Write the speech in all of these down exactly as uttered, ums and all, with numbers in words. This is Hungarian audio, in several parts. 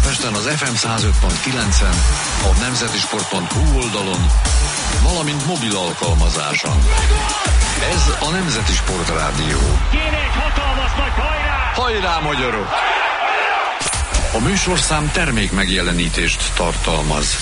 Budapesten az ef em száz öt pont kilencen, a nemzetisport pont hu oldalon, valamint mobil alkalmazáson. Ez a Nemzeti Sport Rádió. Kéne egy hatalmas nagy hajrá! Hajrá, magyarok! A műsorszám termék megjelenítést tartalmaz.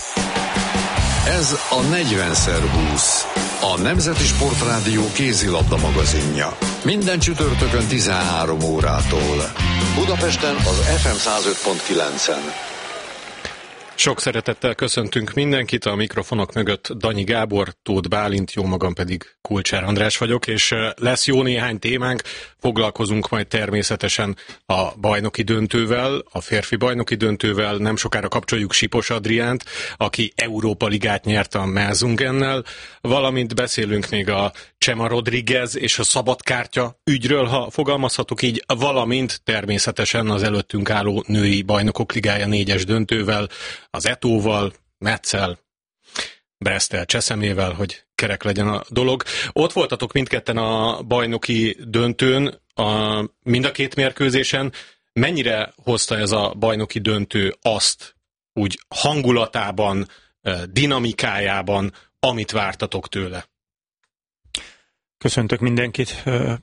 Ez a negyven szer húsz, a Nemzeti Sport Rádió kézilabda magazinja. Minden csütörtökön tizenhárom órától. Budapesten az ef em száz öt pont kilencen. Sok szeretettel köszöntünk mindenkit, a mikrofonok mögött Danyi Gábor, Tóth Bálint, jó magam pedig Kulcsár András vagyok, és lesz jó néhány témánk, foglalkozunk majd természetesen a bajnoki döntővel, a férfi bajnoki döntővel, nem sokára kapcsoljuk Sipos Adriánt, aki Európa Ligát nyert a Melzungennel, valamint beszélünk még a Chema Rodriguez és a szabadkártya ügyről, ha fogalmazhatok így, valamint természetesen az előttünk álló női bajnokok ligája négyes döntővel, az Etóval, Metzel, Bresztel, Cseszemével, hogy kerek legyen a dolog. Ott voltatok mindketten a bajnoki döntőn, a, mind a két mérkőzésen. Mennyire hozta ez a bajnoki döntő azt, úgy hangulatában, dinamikájában, amit vártatok tőle? Köszöntök mindenkit.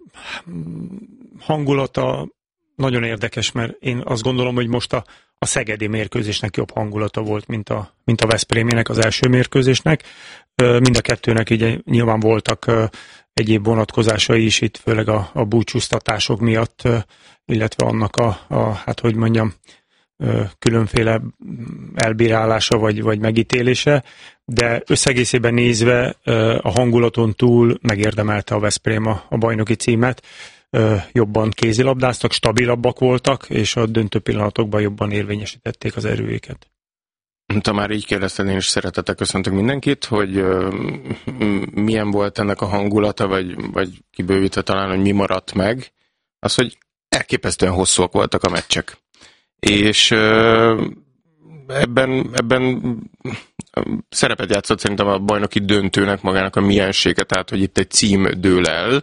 Hangulata nagyon érdekes, mert én azt gondolom, hogy most a, a szegedi mérkőzésnek jobb hangulata volt, mint a, mint a veszpréminek, az első mérkőzésnek. Mind a kettőnek így nyilván voltak egyéb vonatkozásai is itt, főleg a, a búcsúztatások miatt, illetve annak a, a hát hogy mondjam, különféle elbírálása vagy, vagy megítélése, de összegészében nézve a hangulaton túl megérdemelte a Veszprém a, a bajnoki címet, jobban kézilabdáztak, stabilabbak voltak, és a döntő pillanatokban jobban érvényesítették az erőiket. Ha már így kérdezted, én is szeretettel köszöntök mindenkit, hogy uh, milyen volt ennek a hangulata, vagy, vagy kibővítve talán, hogy mi maradt meg, az, hogy elképesztően hosszúak voltak a meccsek. És uh, ebben, ebben szerepet játszott szerintem a bajnoki döntőnek magának a miensége, tehát hogy itt egy cím dől el,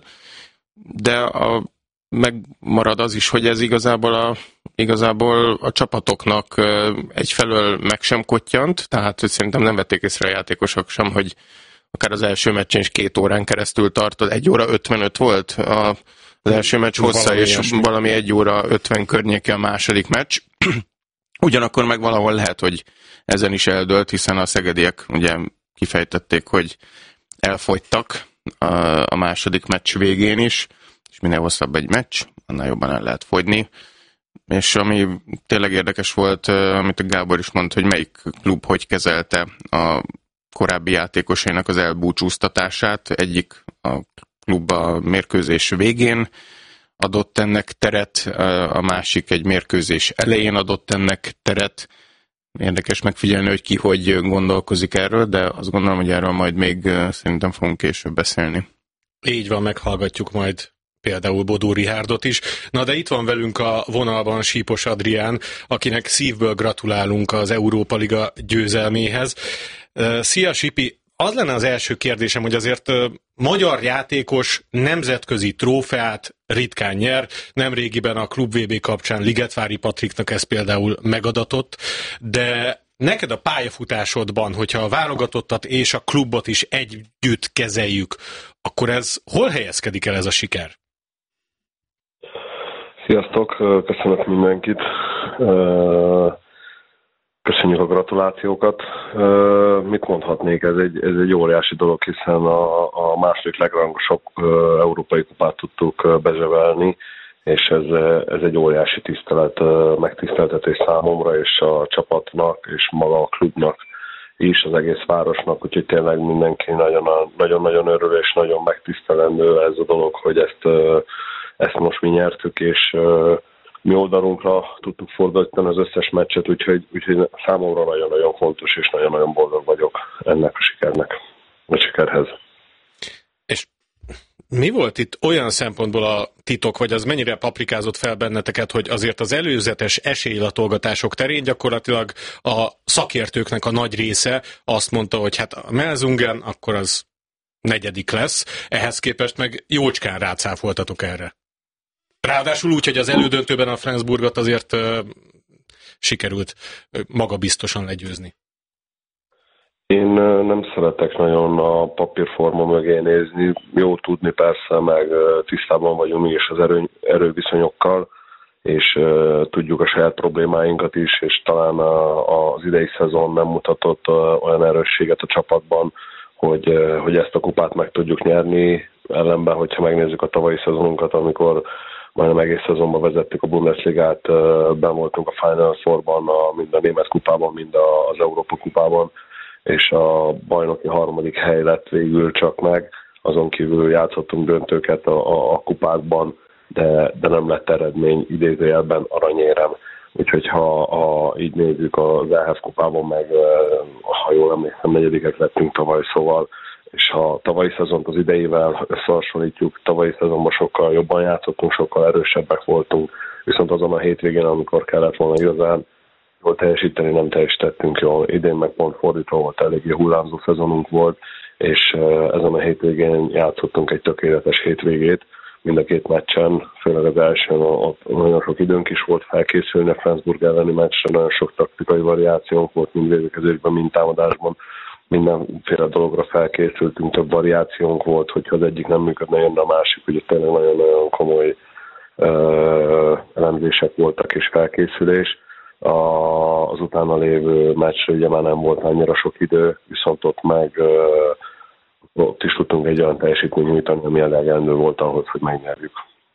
de a, megmarad az is, hogy ez igazából a, igazából a csapatoknak egyfelől meg sem kottyant, tehát hogy szerintem nem vették észre a játékosok sem, hogy akár az első meccsen is két órán keresztül tartott, egy óra ötvenöt volt a, az első meccs hossza, valami és ilyesmi. Valami egy óra ötven környéke a második meccs. Ugyanakkor meg valahol lehet, hogy ezen is eldőlt, hiszen a szegediek ugye kifejtették, hogy elfogytak a, a második meccs végén is, és minél hosszabb egy meccs, annál jobban el lehet fogyni. És ami tényleg érdekes volt, amit a Gábor is mondta, hogy melyik klub hogy kezelte a korábbi játékosainak az elbúcsúztatását. Egyik a klub a mérkőzés végén adott ennek teret, a másik egy mérkőzés elején adott ennek teret. Érdekes megfigyelni, hogy ki hogy gondolkozik erről, de azt gondolom, hogy erről majd még szerintem fogunk később beszélni. Így van, meghallgatjuk majd például Bodó Rihárdot is. Na de itt van velünk a vonalban Sipos Adrián, akinek szívből gratulálunk az Európa Liga győzelméhez. Szia Sipi! Az lenne az első kérdésem, hogy azért magyar játékos nemzetközi trófeát ritkán nyer. Nemrégiben a Klub vé bé kapcsán Ligetvári Patriknak ez például megadatott, de neked a pályafutásodban, hogyha a válogatottat és a klubot is együtt kezeljük, akkor ez hol helyezkedik el ez a siker? Sziasztok, köszönök mindenkit. Köszönjük a gratulációkat. Mit mondhatnék, ez egy, ez egy óriási dolog, hiszen a, a második legrangosabb európai kupát tudtuk bezsevelni, és ez, ez egy óriási tisztelet, megtiszteltetés számomra, és a csapatnak, és maga a klubnak is, az egész városnak, úgyhogy tényleg mindenki nagyon-nagyon örül, és nagyon megtisztelendő ez a dolog, hogy ezt, ezt most mi nyertük, és mi oldalunkra tudtuk fordítani az összes meccset, úgyhogy, úgyhogy számomra nagyon-nagyon fontos, és nagyon-nagyon boldog vagyok ennek a sikernek, a sikerhez. És mi volt itt olyan szempontból a titok, vagy az mennyire paprikázott fel benneteket, hogy azért az előzetes esélylatolgatások terén gyakorlatilag a szakértőknek a nagy része azt mondta, hogy hát a Melzungen akkor az negyedik lesz, ehhez képest meg jócskán rácáfoltatok erre. Ráadásul úgy, hogy az elődöntőben a Flensburgot azért sikerült magabiztosan legyőzni? Én nem szeretek nagyon a papírforma mögé nézni. Jó tudni persze, meg tisztában vagyunk mi is az erő, erőviszonyokkal, és uh, tudjuk a saját problémáinkat is, és talán a, az idei szezon nem mutatott uh, olyan erősséget a csapatban, hogy, uh, hogy ezt a kupát meg tudjuk nyerni. Ellenben, hogyha megnézzük a tavalyi szezonunkat, amikor majdnem egész szezonban vezettük a Bundesligát, uh, ben voltunk a Final Fourban, a, mind a német kupában, mind a, az Európa kupában, és a bajnoki harmadik hely lett végül csak meg. Azon kívül játszottunk döntőket a, a, a kupákban, de, de nem lett eredmény, idézőjelben aranyérem. Úgyhogy ha, ha így nézzük az é há ef kupában, meg ha jól emlékszem, negyedikek lettünk tavaly, szóval, és ha tavalyi szezont az idejével összehasonlítjuk, tavalyi szezonban sokkal jobban játszottunk, sokkal erősebbek voltunk, viszont azon a hétvégén, amikor kellett volna igazán jól teljesíteni, nem teljesítettünk jól. Idén meg pont fordítva volt, eléggé hullámzó szezonunk volt, és ezen a hétvégén játszottunk egy tökéletes hétvégét, mind a két meccsen, főleg az elsőn ott nagyon sok időnk is volt felkészülni a Flensburg elleni meccsre, nagyon sok taktikai variációnk volt, mind védekezésben, mind támadásban, mindenféle dologra felkészültünk, több variációnk volt, hogyha az egyik nem működne, jönne a másik, ugye tényleg nagyon-nagyon komoly uh, elemzések voltak és felkészülés. A, az utána lévő meccsre ugye már nem volt annyira sok idő, viszont ott meg uh, ott is tudtunk egy olyan teljesítményt nyújtani, ami elegendő volt ahhoz, hogy megnyerjük.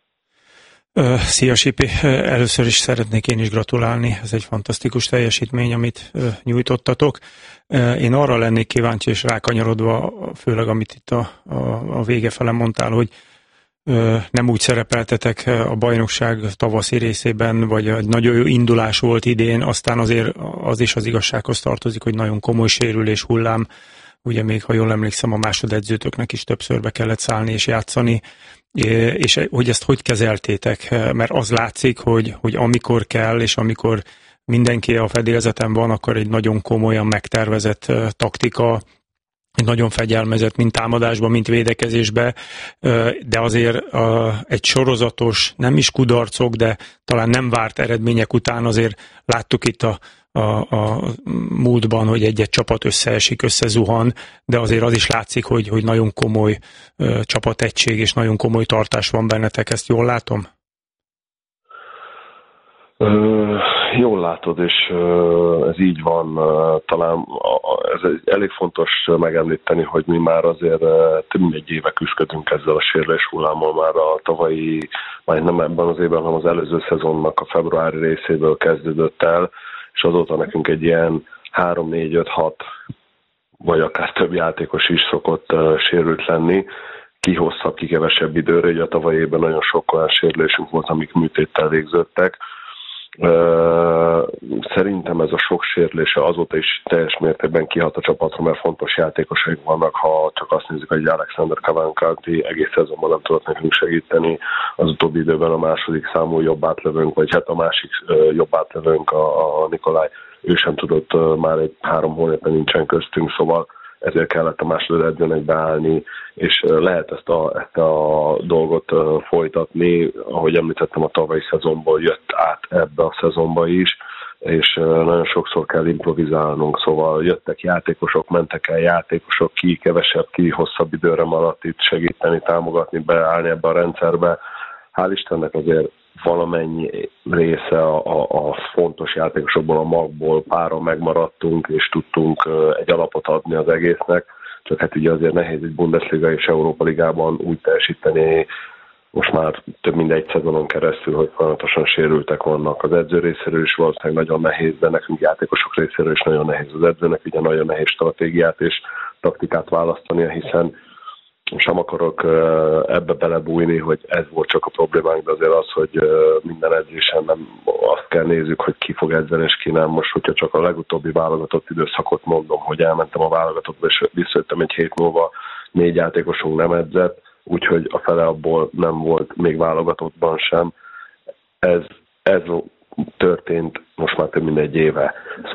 Szia Sipi! Először is szeretnék én is gratulálni, ez egy fantasztikus teljesítmény, amit nyújtottatok. Én arra lennék kíváncsi, és rákanyarodva, főleg amit itt a, a, a vége fele mondtál, hogy nem úgy szerepeltetek a bajnokság tavaszi részében, vagy egy nagyon jó indulás volt idén, aztán azért az is az igazsághoz tartozik, hogy nagyon komoly sérülés hullám, ugye még, ha jól emlékszem, a másodedzőtöknek is többször be kellett szállni és játszani, és hogy ezt hogy kezeltétek, mert az látszik, hogy, hogy amikor kell, és amikor mindenki a fedélzeten van, akkor egy nagyon komolyan megtervezett taktika, egy nagyon fegyelmezett, mind támadásban, mind védekezésbe, de azért egy sorozatos, nem is kudarcok, de talán nem várt eredmények után azért láttuk itt a A, a múltban, hogy egy-egy csapat összeesik, összezuhan, de azért az is látszik, hogy, hogy nagyon komoly ö, csapategység és nagyon komoly tartás van bennetek, ezt jól látom? Ö, jól látod, és ö, ez így van. Talán ez elég fontos megemlíteni, hogy mi már azért több mint egy éve küzdködünk ezzel a sérülés hullámmal, már a tavalyi, majd nem ebben az évben, hanem az előző szezonnak a februári részéből kezdődött el, és azóta nekünk egy ilyen három, négy, öt, hat, vagy akár több játékos is szokott uh, sérült lenni, ki hosszabb, ki kevesebb időre, ugye a tavalyi évben nagyon sok olyan sérülésünk volt, amik műtéttel végződtek. Uh, szerintem ez a sok sérülése azóta is teljes mértékben kihat a csapatra, mert fontos játékosaink vannak, ha csak azt nézzük, hogy Alexander Cavalcanti egész szezonban nem tudott nekünk segíteni, az utóbbi időben a második számú jobb átlövőnk, vagy hát a másik uh, jobb átlövőnk, a, a Nikolaj, ő sem tudott uh, már egy három hónapja nincsen köztünk, szóval ezért kellett a másodedzőnek beállni, és lehet ezt a, ezt a dolgot folytatni, ahogy említettem, a tavalyi szezonból jött át ebbe a szezonba is, és nagyon sokszor kell improvizálnunk, szóval jöttek játékosok, mentek el játékosok, ki kevesebb, ki hosszabb időre maradt itt segíteni, támogatni, beállni ebbe a rendszerbe. Hál' Istennek azért valamennyi része a, a, a fontos játékosokból, a magból pára megmaradtunk, és tudtunk egy alapot adni az egésznek, csak hát ugye azért nehéz egy Bundesliga és Európa Ligában úgy teljesíteni, most már több mint egy szezonon keresztül, hogy folyamatosan sérültek vannak. Az edző részéről is valószínűleg nagyon nehéz, de nekünk játékosok részéről is nagyon nehéz. Az edzőnek ugye nagyon nehéz stratégiát és taktikát választania, hiszen sem akarok ebbe belebújni, hogy ez volt csak a problémánk, de azért az, hogy minden edzésen nem azt kell nézzük, hogy ki fog edzeni és ki nem. Most, hogyha csak a legutóbbi válogatott időszakot mondom, hogy elmentem a válogatottba, és visszajöttem egy hét múlva, négy játékosunk nem edzett, úgyhogy a fele abból nem volt még válogatottban sem. Ez, ez történt most már több mint egy éve.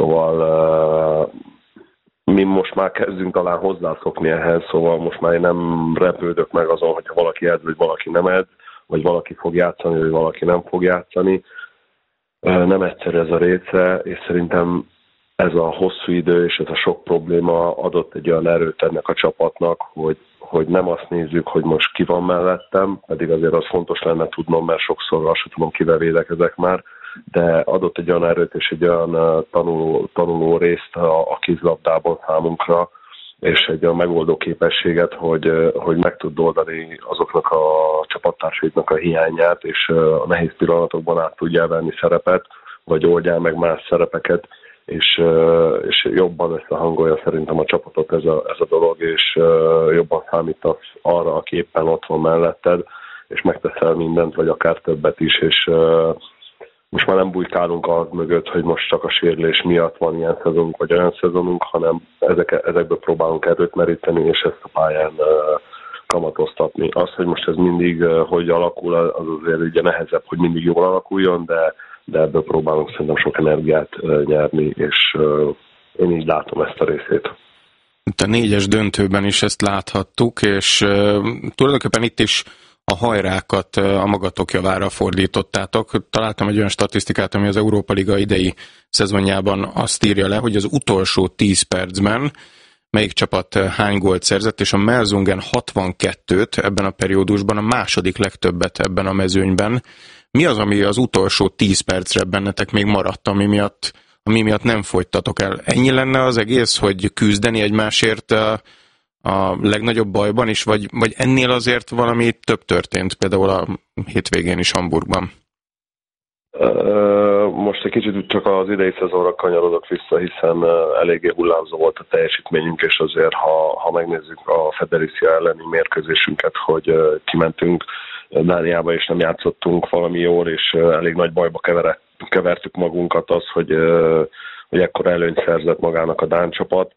Szóval mi most már kezdünk talán hozzászokni ehhez, szóval most már nem repődök meg azon, hogyha valaki edz, vagy valaki nem edz, vagy valaki fog játszani, vagy valaki nem fog játszani. Nem egyszerű ez a része, és szerintem ez a hosszú idő és ez a sok probléma adott egy olyan erőt ennek a csapatnak, hogy, hogy nem azt nézzük, hogy most ki van mellettem, pedig azért az fontos lenne tudnom, mert sokszor azt sem tudom, kivel védekezek már, de adott egy olyan erőt és egy olyan tanuló, tanuló részt a, a kézilabdában számunkra, és egy olyan megoldó képességet, hogy, hogy meg tud oldani azoknak a csapattársaiknak a hiányát, és a nehéz pillanatokban át tudja venni szerepet, vagy oldjál meg más szerepeket, és, és jobban összehangolja szerintem a csapatot ez a, ez a dolog, és jobban számítasz arra, aki éppen ott van melletted, és megteszel mindent, vagy akár többet is, és most már nem bujkálunk az mögött, hogy most csak a sérülés miatt van ilyen szezonunk, vagy olyan szezonunk, hanem ezek, ezekből próbálunk erőt meríteni, és ezt a pályán kamatoztatni. Az, hogy most ez mindig hogy alakul, az azért ugye nehezebb, hogy mindig jól alakuljon, de de ebből próbálunk szerintem sok energiát nyerni, és én így látom ezt a részét. A négyes döntőben is ezt láthattuk, és tulajdonképpen itt is a hajrákat a magatok javára fordítottátok. Találtam egy olyan statisztikát, ami az Európa Liga idei szezonjában azt írja le, hogy az utolsó tíz percben melyik csapat hány gólt szerzett, és a Melsungen hatvankettőt ebben a periódusban, a második legtöbbet ebben a mezőnyben. Mi az, ami az utolsó tíz percre bennetek még maradt, ami miatt, ami miatt nem folytatok el? Ennyi lenne az egész, hogy küzdeni egymásért a, a legnagyobb bajban is, vagy, vagy ennél azért valami több történt, például a hétvégén is Hamburgban? Most egy kicsit csak az idei szezonra kanyarodok vissza, hiszen eléggé hullámzó volt a teljesítményünk, és azért, ha, ha megnézzük a Federicia elleni mérkőzésünket, hogy kimentünk Dániába, és nem játszottunk valami jól, és elég nagy bajba kevert, kevertük magunkat az, hogy, hogy ekkora előnyt szerzett magának a dán csapat.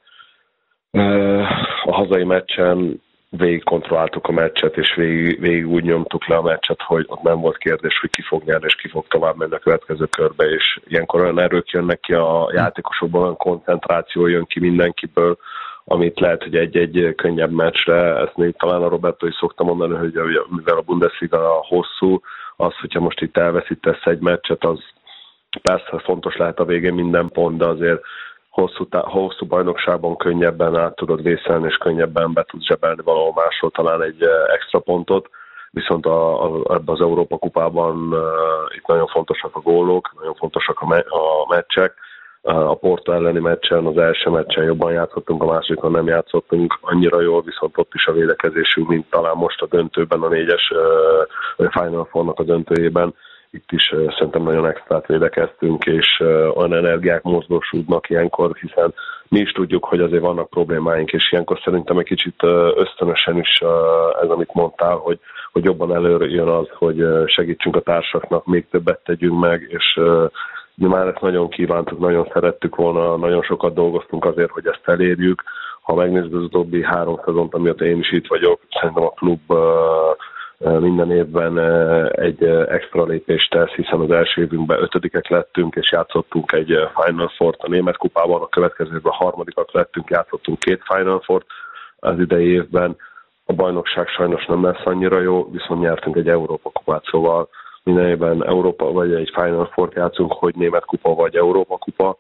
A hazai meccsen végig kontrolláltuk a meccset, és végig, végig úgy nyomtuk le a meccset, hogy ott nem volt kérdés, hogy ki fog nyerni, és ki fog tovább menni a következő körbe, és ilyenkor olyan erők jönnek ki a játékosokban, olyan koncentráció jön ki mindenkiből, amit lehet, hogy egy-egy könnyebb meccsre, ezt még talán a Roberto is szokta mondani, hogy mivel a Bundesliga hosszú, az, hogyha most itt elveszítesz egy meccset, az persze fontos lehet a végén minden pont, de azért hosszú, hosszú bajnokságban könnyebben át tudod vészelni, és könnyebben be tudsz zsebelni valahol máshol talán egy extra pontot, viszont a, a, ebben az Európa kupában uh, itt nagyon fontosak a gólok, nagyon fontosak a, me- a meccsek. A Porto elleni meccsen, az első meccsen jobban játszottunk, a másodikon nem játszottunk annyira jól, viszont ott is a védekezésünk, mint talán most a döntőben, a négyes uh, Final Four-nak a döntőjében. Itt is uh, szerintem nagyon extrát védekeztünk, és uh, olyan energiák mozgósódnak ilyenkor, hiszen mi is tudjuk, hogy azért vannak problémáink, és ilyenkor szerintem egy kicsit uh, ösztönösen is uh, ez, amit mondtál, hogy, hogy jobban előre jön az, hogy uh, segítsünk a társaknak, még többet tegyünk meg, és uh, mi már ezt nagyon kívántuk, nagyon szerettük volna, nagyon sokat dolgoztunk azért, hogy ezt elérjük. Ha megnézed az utóbbi három szezont, amióta én is itt vagyok, szerintem a klub uh, minden évben uh, egy uh, extra lépést tesz, hiszen az első évünkben ötödikek lettünk, és játszottunk egy uh, Final Fourt a Német kupában, a következő évben harmadikak lettünk, játszottunk két Final Fourt az idei évben. A bajnokság sajnos nem lesz annyira jó, viszont nyertünk egy Európa kupát, szóval minden évben Európa, vagy egy Final Four-t játszunk, hogy Német kupa, vagy Európa kupa,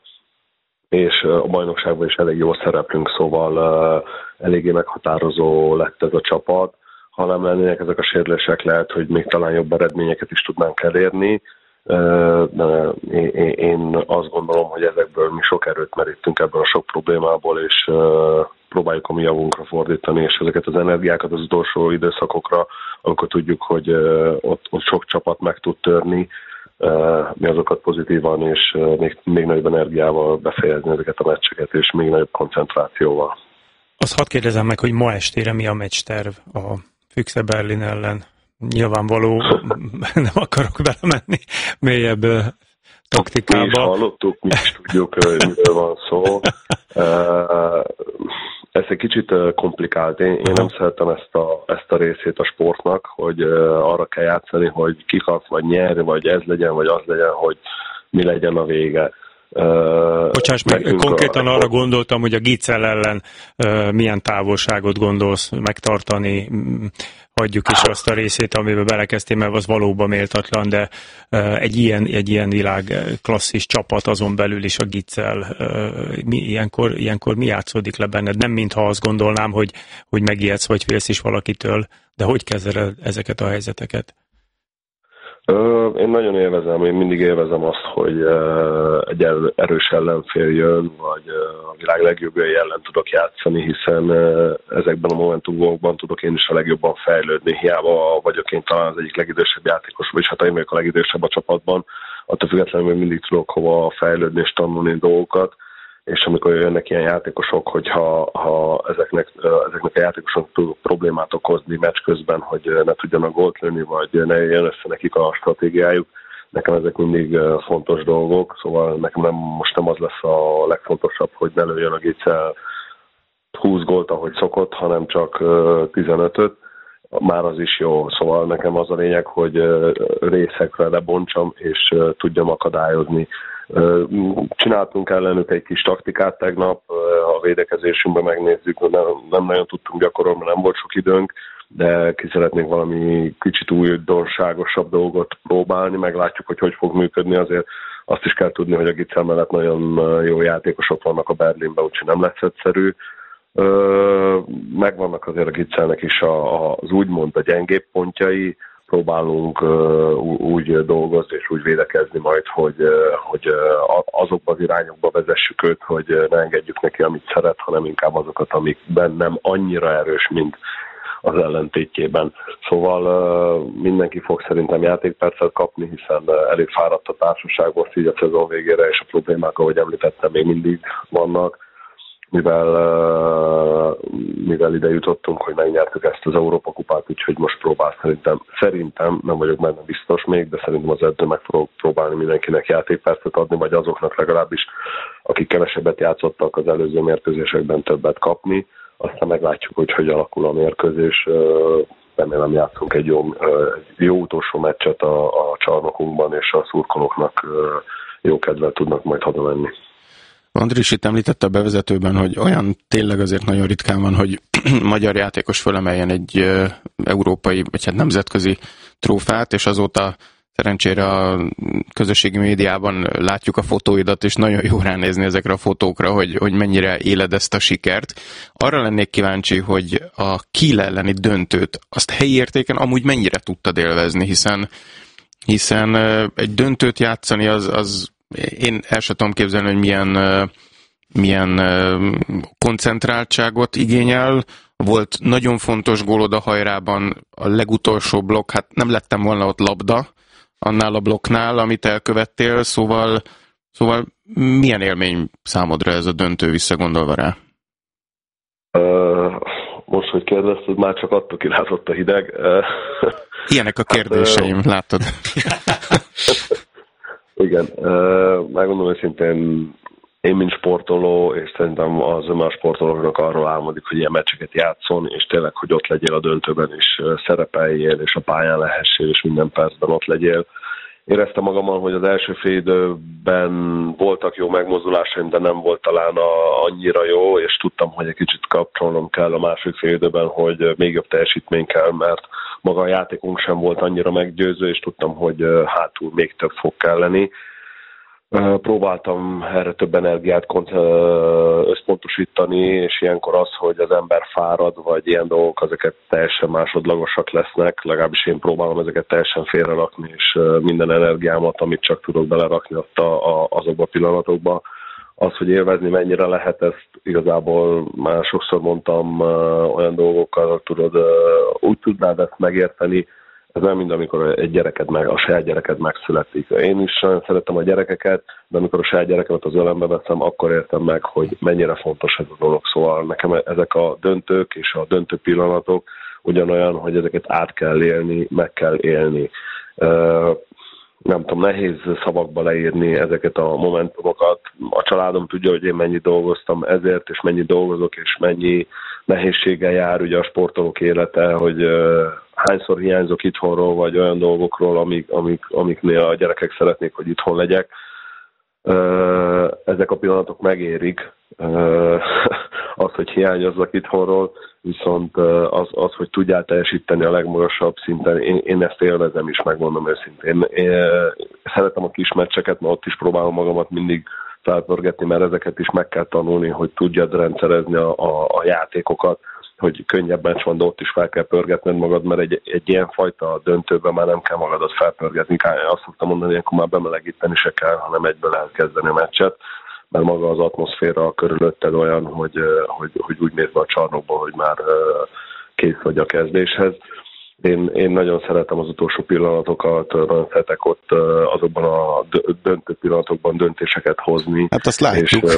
és a bajnokságban is elég jól szereplünk, szóval uh, eléggé meghatározó lett ez a csapat. Ha nem lennének ezek a sérülések, lehet, hogy még talán jobb eredményeket is tudnánk elérni. Uh, de én, én azt gondolom, hogy ezekből mi sok erőt merítünk ebből a sok problémából, és uh, próbáljuk a mi javunkra fordítani, és ezeket az energiákat az utolsó időszakokra, amikor tudjuk, hogy uh, ott, ott sok csapat meg tud törni, uh, mi azokat pozitívan, és uh, még, még nagyobb energiával befejezni ezeket a meccseket, és még nagyobb koncentrációval. Azt hadd kérdezem meg, hogy ma estére mi a meccsterv a Füchse Berlin ellen? Nyilvánvaló, nem akarok belemenni mélyebb taktikába. Mi is hallottuk, mi is tudjuk, miről van szó. Ez egy kicsit komplikált. Én, én nem szeretem ezt a, ezt a részét a sportnak, hogy arra kell játszani, hogy kikap, vagy nyer, vagy ez legyen, vagy az legyen, hogy mi legyen a vége. Uh, Bocsáss meg, konkrétan a... arra gondoltam, hogy a Gicel ellen uh, milyen távolságot gondolsz megtartani, hagyjuk is azt a részét, amiben belekezdtél, mert az valóban méltatlan, de uh, egy ilyen, egy ilyen világ klasszis csapat azon belül is a Gicel, uh, mi, ilyenkor, ilyenkor mi játszódik le benned? Nem mintha azt gondolnám, hogy, hogy megijedsz, vagy félsz is valakitől, de hogy kezeled ezeket a helyzeteket? Én nagyon élvezem, én mindig élvezem azt, hogy egy erős ellenfél jön, vagy a világ legjobbjai ellen tudok játszani, hiszen ezekben a momentumokban tudok én is a legjobban fejlődni. Hiába vagyok én talán az egyik legidősebb játékos, vagy hát én vagyok a legidősebb a csapatban, attól függetlenül még mindig tudok hova fejlődni és tanulni dolgokat, és amikor jönnek ilyen játékosok, hogyha ha ezeknek, ezeknek a játékosoknak tudok problémát okozni meccs közben, hogy ne tudjanak gólt lőni, vagy ne jön össze nekik a stratégiájuk, nekem ezek mindig fontos dolgok, szóval nekem nem, most nem az lesz a legfontosabb, hogy ne lőjön a Gicel húsz gólt, ahogy szokott, hanem csak tizenötöt, már az is jó. Szóval nekem az a lényeg, hogy részekre lebontsam, és tudjam akadályozni. Csináltunk ellenük egy kis taktikát tegnap, a védekezésünkben megnézzük, nem, nem nagyon tudtunk gyakorolni, mert nem volt sok időnk, de ki szeretnénk valami kicsit újdonságosabb dolgot próbálni, meglátjuk, hogy hogy fog működni, azért azt is kell tudni, hogy a Gicel mellett nagyon jó játékosok vannak a Berlinben, úgyhogy nem lesz egyszerű. Megvannak azért a Gicelnek is az úgymond a gyengébb pontjai, próbálunk uh, úgy dolgozni és úgy védekezni majd, hogy, uh, hogy uh, azokba az irányokba vezessük őt, hogy uh, ne engedjük neki, amit szeret, hanem inkább azokat, amikben nem annyira erős, mint az ellentétjében. Szóval uh, mindenki fog szerintem játékpercet kapni, hiszen uh, elég fáradt a társaság most így a szezon végére, és a problémák, ahogy említettem, még mindig vannak. Mivel, mivel ide jutottunk, hogy megnyertük ezt az Európa kupát, úgyhogy most próbál szerintem, szerintem, nem vagyok benne biztos még, de szerintem az edző meg fog próbálni mindenkinek játékpercet adni, vagy azoknak legalábbis, akik kevesebbet játszottak az előző mérkőzésekben többet kapni. Aztán meglátjuk, hogy hogy alakul a mérkőzés. Remélem játszunk egy jó, egy jó utolsó meccset a, a csarnokunkban, és a szurkolóknak jó kedvel tudnak majd haza menni. Andris itt említette a bevezetőben, hogy olyan tényleg azért nagyon ritkán van, hogy magyar játékos fölemeljen egy uh, európai, vagy hát nemzetközi trófát, és azóta szerencsére a közösségi médiában látjuk a fotóidat, és nagyon jó ránézni ezekre a fotókra, hogy, hogy mennyire éled ezt a sikert. Arra lennék kíváncsi, hogy a Kiel elleni döntőt, azt helyi értéken amúgy mennyire tudtad élvezni, hiszen, hiszen uh, egy döntőt játszani az, az én el sem tudom képzelni, hogy milyen, milyen koncentráltságot igényel. Volt nagyon fontos gólod a hajrában, a legutolsó blokk, hát nem lettem volna ott labda annál a blokknál, amit elkövettél, szóval, szóval milyen élmény számodra ez a döntő visszagondolva rá? Uh, most, hogy kérdezted, már csak attól kilátott a hideg. Uh, Ilyenek a kérdéseim, hát, uh, látod? Igen, megmondom őszintén, én mint sportoló, és szerintem az más sportolóknak arról álmodik, hogy ilyen meccseket játszon, és tényleg, hogy ott legyél a döntőben is, szerepeljél, és a pályán lehessél, és minden percben ott legyél. Éreztem magamon, hogy az első fél időben voltak jó megmozdulásaim, de nem volt talán a, annyira jó, és tudtam, hogy egy kicsit kapcsolnom kell a második fél időben, hogy még jobb teljesítmény kell, mert maga a játékunk sem volt annyira meggyőző, és tudtam, hogy hátul még több fog kelleni. Próbáltam erre több energiát összpontosítani, és ilyenkor az, hogy az ember fárad, vagy ilyen dolgok, ezeket teljesen másodlagosak lesznek, legalábbis én próbálom ezeket teljesen félrerakni, és minden energiámat, amit csak tudok belerakni azt a, a, azokba a pillanatokba. Az, hogy élvezni mennyire lehet, ezt igazából már sokszor mondtam olyan dolgokkal, tudod, úgy tudnád ezt megérteni, ez nem mind, amikor egy gyereked meg, a saját gyereked megszületik. Én is nagyon szeretem a gyerekeket, de amikor a saját gyerekemet az ölembe veszem, akkor értem meg, hogy mennyire fontos ez a dolog. Szóval nekem ezek a döntők és a döntő pillanatok ugyanolyan, hogy ezeket át kell élni, meg kell élni. Nem tudom, nehéz szavakba leírni ezeket a momentumokat. A családom tudja, hogy én mennyit dolgoztam ezért, és mennyit dolgozok, és mennyi nehézséggel jár ugye a sportolók élete, hogy uh, hányszor hiányzok itthonról, vagy olyan dolgokról, amik, amik, amiknél a gyerekek szeretnék, hogy itthon legyek. Ezek a pillanatok megérik, az, hogy hiányozzak itthonról, viszont az, az, hogy tudjál teljesíteni a legmagasabb szinten, én, én ezt élvezem is, megmondom őszintén. Én, én szeretem a kis meccseket, mert ott is próbálom magamat mindig felpörgetni, mert ezeket is meg kell tanulni, hogy tudjad rendszerezni a, a, a játékokat, hogy könnyebben van, de ott is fel kell pörgetned magad, mert egy, egy ilyen fajta döntőben már nem kell magadat felpörgetni. Azt szoktam mondani, hogy akkor már bemelegíteni se kell, hanem egyből lehet kezdeni a meccset, mert maga az atmoszféra körülötted olyan, hogy, hogy, hogy úgy mész be a csarnokba, hogy már kész vagy a kezdéshez. Én, én nagyon szeretem az utolsó pillanatokat, nagyon szeretek ott azokban a döntő pillanatokban döntéseket hozni. Hát azt látjuk. És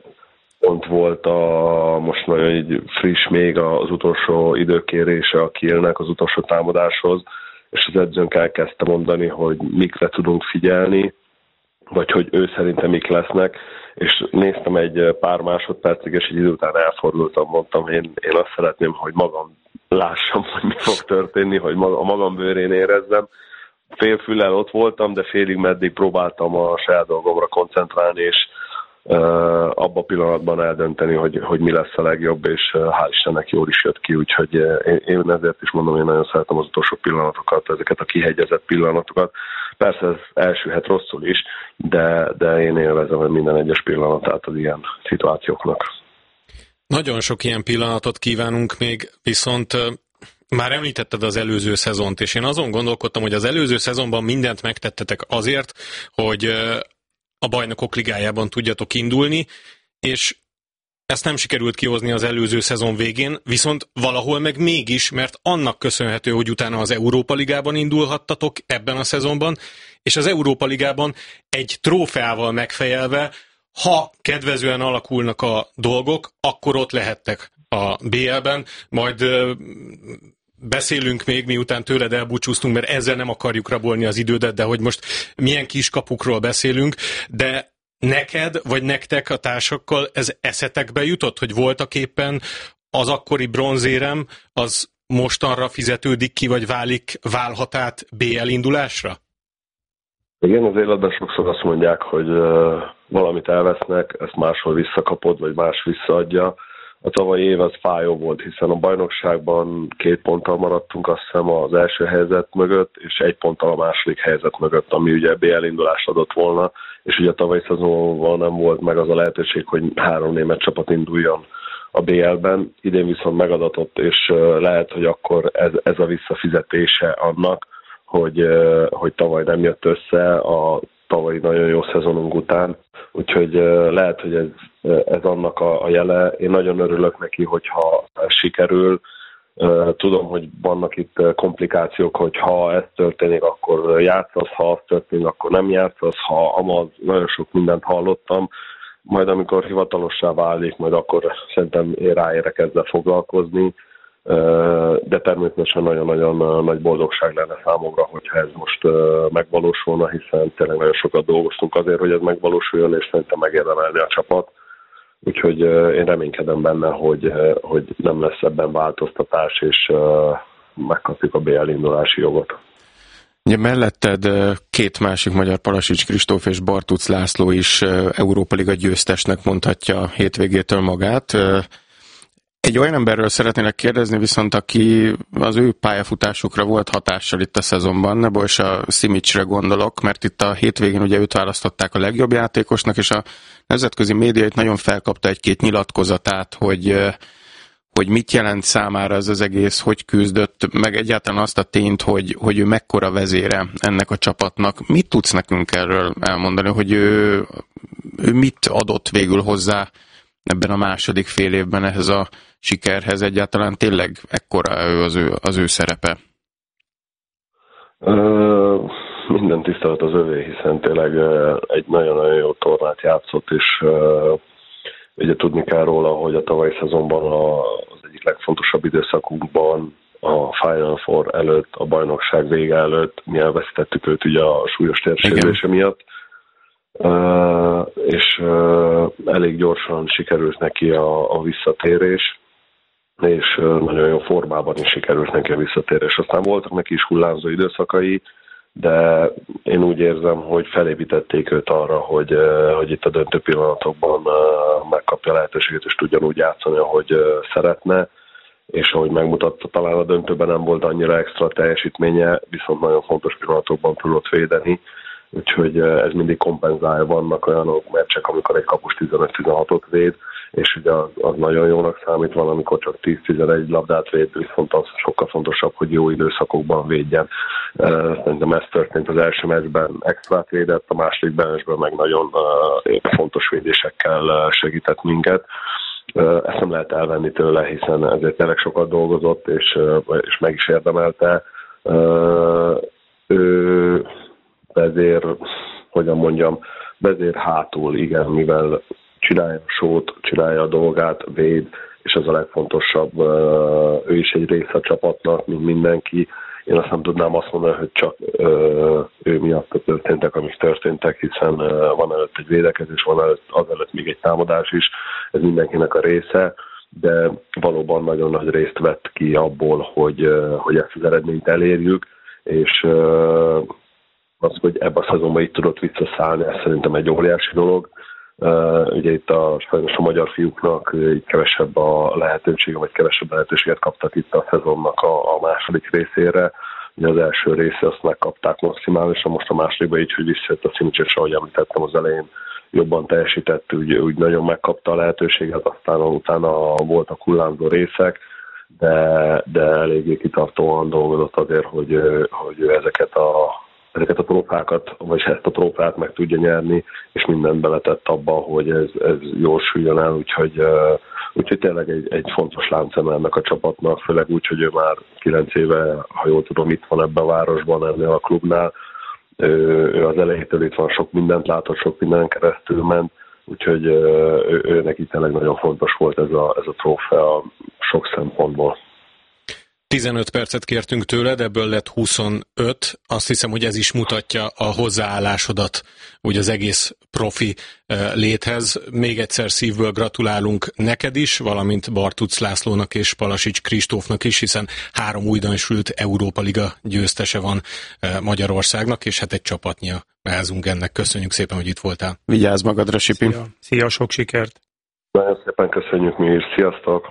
pont volt a, most nagyon így friss még az utolsó időkérése a Kielnek az utolsó támadáshoz, és az edzőnk elkezdte mondani, hogy mikre tudunk figyelni, vagy hogy ő szerintem mik lesznek, és néztem egy pár másodpercig, és egy idő után elfordultam, mondtam, én, én azt szeretném, hogy magam lássam, hogy mi fog történni, hogy maga, a magam bőrén érezzem. Félfüllel ott voltam, de félig meddig próbáltam a saját dolgomra koncentrálni, és uh, abban a pillanatban eldönteni, hogy, hogy mi lesz a legjobb, és uh, hál' Istennek jól is jött ki, úgyhogy uh, én, én ezért is mondom, én nagyon szeretem az utolsó pillanatokat, ezeket a kihegyezett pillanatokat. Persze ez elsülhet rosszul is, de, de én élvezem minden egyes pillanatát az ilyen szituációknak. Nagyon sok ilyen pillanatot kívánunk még, viszont már említetted az előző szezont, és én azon gondolkodtam, hogy az előző szezonban mindent megtettetek azért, hogy a Bajnokok Ligájában tudjatok indulni, és ezt nem sikerült kihozni az előző szezon végén, viszont valahol meg mégis, mert annak köszönhető, hogy utána az Európa Ligában indulhattatok ebben a szezonban, és az Európa Ligában egy trófeával megfejelve, ha kedvezően alakulnak a dolgok, akkor ott lehettek a bé el-ben, majd ö, beszélünk még, miután tőled elbúcsúztunk, mert ezzel nem akarjuk rabolni az idődet, de hogy most milyen kiskapukról beszélünk, de neked, vagy nektek a társakkal ez eszetekbe jutott, hogy voltak éppen az akkori bronzérem, az mostanra fizetődik ki, vagy válik, válhat át bé el indulásra? Igen, az életben sokszor azt mondják, hogy uh, valamit elvesznek, ezt máshol visszakapod, vagy más visszaadja. A tavalyi év az fájó volt, hiszen a bajnokságban két ponttal maradtunk, azt hiszem az első helyzet mögött, és egy ponttal a második helyzet mögött, ami ugye bé el indulást adott volna, és ugye a tavalyi szezonban nem volt meg az a lehetőség, hogy három német csapat induljon a bé el-ben. Idén viszont megadatott, és uh, lehet, hogy akkor ez, ez a visszafizetése annak, hogy, hogy tavaly nem jött össze a tavalyi nagyon jó szezonunk után. Úgyhogy lehet, hogy ez, ez annak a, a jele. Én nagyon örülök neki, hogyha ez sikerül. Tudom, hogy vannak itt komplikációk, hogy ha ez történik, akkor játszasz, ha az történik, akkor nem játszasz, ha amaz, nagyon sok mindent hallottam. Majd amikor hivatalossá válik, majd akkor szerintem én ráérek ezzel foglalkozni. De természetesen nagyon-nagyon nagy boldogság lenne számomra, hogyha ez most megvalósulna, hiszen tényleg nagyon sokat dolgoztunk azért, hogy ez megvalósuljon, és szerintem megérdemelni a csapat. Úgyhogy én reménykedem benne, hogy, hogy nem lesz ebben változtatás, és megkapjuk a bé el indulási jogot. Ugye melletted két másik magyar, Palasics Kristóf és Bartuc László is Európa Liga győztesnek mondhatja hétvégétől magát. Egy olyan emberről szeretnélek kérdezni, viszont aki az ő pályafutásukra volt hatással itt a szezonban, Nebojsa a Simicsre gondolok, mert itt a hétvégén ugye őt választották a legjobb játékosnak, és a nemzetközi média itt nagyon felkapta egy-két nyilatkozatát, hogy, hogy mit jelent számára ez az egész, hogy küzdött, meg egyáltalán azt a tényt, hogy, hogy ő mekkora vezére ennek a csapatnak. Mit tudsz nekünk erről elmondani, hogy ő, ő mit adott végül hozzá ebben a második fél évben ehhez a sikerhez, egyáltalán tényleg ekkora ő az, ő, az ő szerepe? Ö, minden tisztelet az övé, hiszen tényleg egy nagyon-nagyon jó tornát játszott, és ö, ugye tudni kell róla, hogy a tavalyi szezonban a, az egyik legfontosabb időszakunkban a Final Four előtt, a bajnokság vége előtt mi elvesztettük őt ugye a súlyos térsérülése miatt. Uh, és uh, elég gyorsan sikerült neki a, a visszatérés, és uh, nagyon jó formában is sikerült neki a visszatérés. Aztán voltak neki is hullámzó időszakai, de én úgy érzem, hogy felépítették őt arra, hogy, hogy itt a döntő pillanatokban megkapja a lehetőséget, és tudjon úgy játszani, ahogy szeretne, és ahogy megmutatta, talán a döntőben nem volt annyira extra teljesítménye, viszont nagyon fontos pillanatokban tudott védeni, úgyhogy ez mindig kompenzálja, vannak olyanok meccsek, amikor egy kapus tizenöt-tizenhatot véd, és ugye az, az nagyon jónak számít, van, amikor csak tíz-tizenegy labdát véd, viszont az sokkal fontosabb, hogy jó időszakokban védjen. Szerintem ez történt az első meccsben, extrát védett, a második meccsben meg nagyon fontos védésekkel segített minket. Ezt nem lehet elvenni tőle, hiszen ezért tényleg sokat dolgozott, és, és meg is érdemelte. Ő vezér, hogyan mondjam, vezér hátul, igen, mivel csinálja a sót, csinálja a dolgát, véd, és ez a legfontosabb. Ő is egy része a csapatnak, mint mindenki. Én azt nem tudnám azt mondani, hogy csak ő miatt történtek, amik történtek, hiszen van előtt egy védekezés, van előtt, azelőtt még egy támadás is, ez mindenkinek a része, de valóban nagyon nagy részt vett ki abból, hogy, hogy ezt az eredményt elérjük, és az, hogy ebben a szezonban itt tudott visszaszállni, ez szerintem egy óriási dolog. Uh, ugye itt a, sajnos a magyar fiúknak így kevesebb a lehetősége, vagy kevesebb lehetőséget kaptak itt a szezonnak a, a második részére. Ugye az első része azt megkapták maximálisan, most a másodikban így, hogy visszajött a Szimicsics, ahogy említettem az elején, jobban teljesített, úgy, úgy nagyon megkapta a lehetőséget, aztán utána voltak hullámzó részek, de, de eléggé kitartóan dolgozott azért, hogy, hogy ezeket a ezeket a trófákat, vagy ezt a trófát meg tudja nyerni, és mindent beletett abba, hogy ez, ez jól süljön el, úgyhogy, uh, úgyhogy tényleg egy, egy fontos láncszeme ennek a csapatnak, főleg úgy, hogy ő már kilenc éve, ha jól tudom, itt van ebben a városban, ennél a klubnál. Ő, ő az elejétől itt van, sok mindent látott, sok minden keresztül ment, úgyhogy uh, ő, ő neki tényleg nagyon fontos volt ez a, ez a trófea sok szempontból. tizenöt percet kértünk tőled, ebből lett huszonöt. Azt hiszem, hogy ez is mutatja a hozzáállásodat úgy az egész profi léthez. Még egyszer szívből gratulálunk neked is, valamint Bartuc Lászlónak és Palasics Kristófnak is, hiszen három újdonsült Európa Liga győztese van Magyarországnak, és hát egy csapatnya beházunk ennek. Köszönjük szépen, hogy itt voltál. Vigyázz magadra, Sipi. Szia, Szia sok sikert. Nagyon szépen köszönjük mi is. Sziasztok!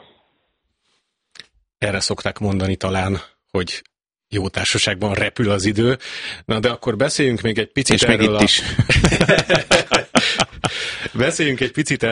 Erre szokták mondani talán, hogy jó társaságban repül az idő. Na de akkor beszéljünk még egy picit és erről még itt a... is. beszéljünk egy picit